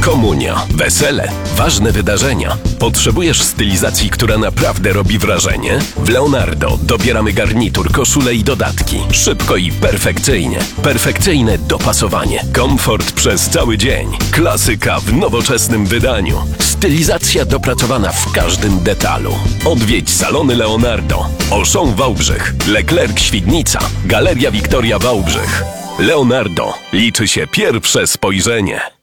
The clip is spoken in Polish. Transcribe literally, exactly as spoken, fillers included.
Komunia, wesele, ważne wydarzenia. Potrzebujesz stylizacji, która naprawdę robi wrażenie? W Leonardo dobieramy garnitur, koszule i dodatki. Szybko i perfekcyjnie. Perfekcyjne dopasowanie. Komfort przez cały dzień. Klasyka w nowoczesnym wydaniu. Stylizacja dopracowana w każdym detalu. Odwiedź salony Leonardo. Auchan Wałbrzych, Leclerc Świdnica, Galeria Wiktoria Wałbrzych. Leonardo. Liczy się pierwsze spojrzenie.